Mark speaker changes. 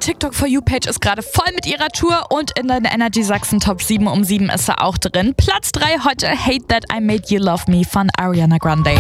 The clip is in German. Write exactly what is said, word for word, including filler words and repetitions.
Speaker 1: TikTok For You Page ist gerade voll mit ihrer Tour und in den Energy Sachsen Top sieben um sieben ist er auch drin. Platz drei heute Hate That I Made You Love Me von Ariana Grande.